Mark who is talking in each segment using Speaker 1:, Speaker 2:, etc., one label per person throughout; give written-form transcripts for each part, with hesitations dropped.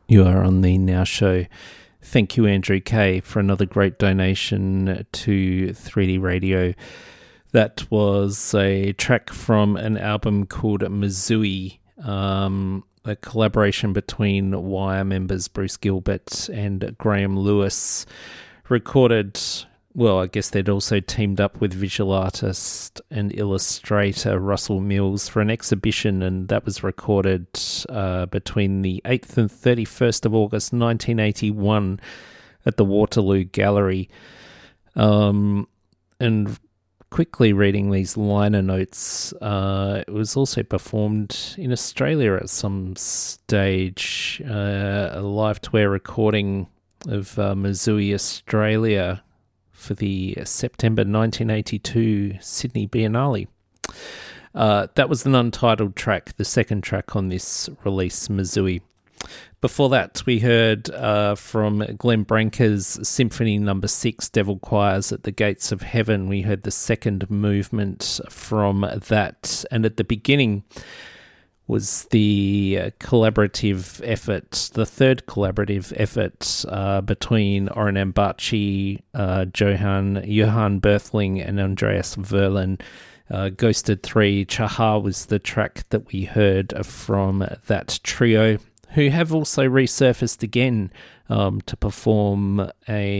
Speaker 1: You are on the Now Show. Thank you, Andrew Kay, for another great donation to 3D Radio. That was a track from an album called Missouri, a collaboration between Wire members Bruce Gilbert and Graham Lewis, recorded. Well, I guess they'd also teamed up with visual artist and illustrator Russell Mills for an exhibition, and that was recorded between the 8th and 31st of August 1981 at the Waterloo Gallery. And quickly reading these liner notes, it was also performed in Australia at some stage, a live-to-air recording of Missouri, Australia, for the September 1982 Sydney Biennale. That was an untitled track, the second track on this release, Missouri. Before that, we heard from Glenn Branca's Symphony No. 6, Devil Choirs at the Gates of Heaven. We heard the second movement from that. And at the beginning was the collaborative effort, the third collaborative effort between Oren Ambachi, Johan Berthling and Andreas Verlin. Ghosted 3, Chahar was the track that we heard from that trio, who have also resurfaced again to perform with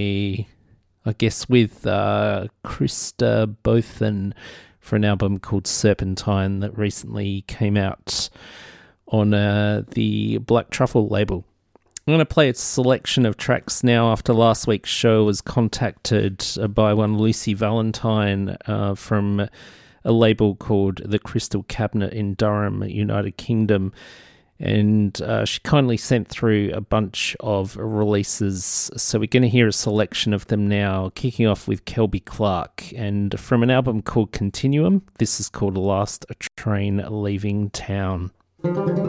Speaker 1: Krista Bothan for an album called Serpentine that recently came out on the Black Truffle label. I'm going to play a selection of tracks now after last week's show. I was contacted by one Lucy Valentine from a label called The Crystal Cabinet in Durham, United Kingdom. And she kindly sent through a bunch of releases, so we're going to hear a selection of them now, kicking off with Kelby Clark, and from an album called Continuum, this is called Last Train Leaving Town.